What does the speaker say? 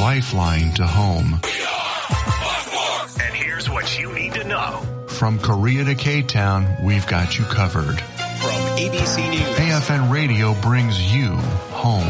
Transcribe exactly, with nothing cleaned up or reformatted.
lifeline to home. And here's what you need to know. From Korea to K-Town, we've got you covered. From A B C News. A F N Radio brings you home.